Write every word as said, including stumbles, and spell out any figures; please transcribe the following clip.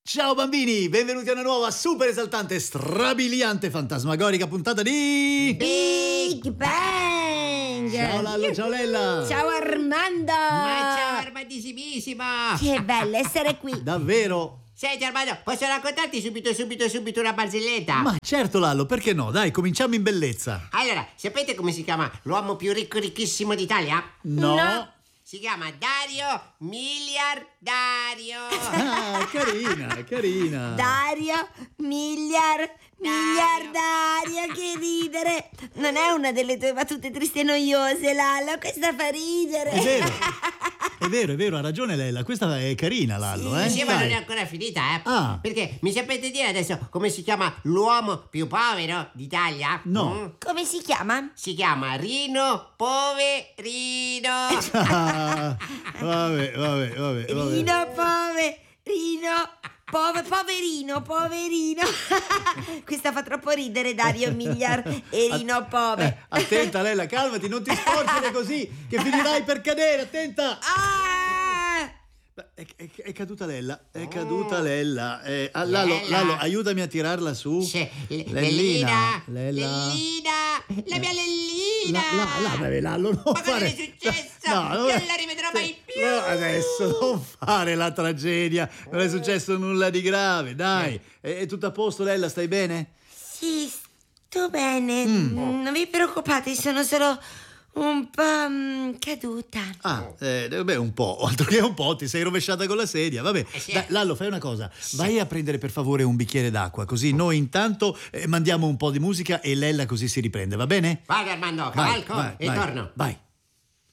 Ciao bambini, benvenuti a una nuova super esaltante, strabiliante, fantasmagorica puntata di Big Bang! Ciao Lallo, ciao Lella! Ciao Armando! Ma ciao Armandissimissimo! Che bello essere qui! Davvero? Senti Armando, posso raccontarti subito subito subito una barzelletta? Ma certo Lallo, perché no? Dai, cominciamo in bellezza. Allora, sapete come si chiama l'uomo più ricco ricchissimo d'Italia? No? No. Si chiama Dario Miliardario! Ah, carina, carina. Dario, miliar, miliardario, che ridere! Non è una delle tue battute tristi e noiose, Lalla, questa fa ridere! È vero, è vero, è vero, ha ragione Lella, questa è carina Lallo, eh? Sì, ma non Dai. è ancora finita, eh? Ah. Perché mi sapete dire adesso come si chiama l'uomo più povero d'Italia? No. Mm? Come si chiama? Si chiama Rino Poverino! Ah, vabbè, vabbè, vabbè, vabbè. Rino, poverino, pove, poverino, poverino. Questa fa troppo ridere, Dario, miliar e Rino, pove. Eh, attenta Lella, calmati, non ti sporgere così, che finirai per cadere, attenta! Ah! È, è, è caduta Lella, è caduta Lella. Eh, ah, Lalo, Lella. Lalo, aiutami a tirarla su. Sì, Le- Lellina, Lellina, Lella. Lellina, la mia Lellina. La, la, la, vabbè, Lalo, non Ma cosa fare... è successo? No, Non la rivedrò mai più. No, adesso non fare la tragedia, non è successo nulla di grave, dai. È, è tutto a posto Lella, stai bene? Sì, sto bene. Mm. Non vi preoccupate, sono solo un po' mm, caduta. Ah, eh, beh, un po', altro che un po', ti sei rovesciata con la sedia, vabbè. Eh sì. Dai, Lallo, fai una cosa, vai a prendere per favore un bicchiere d'acqua, così noi intanto eh, mandiamo un po' di musica e Lella così si riprende, va bene? Vado Armando, Vai, cavalco vai, e vai, torno. Vai.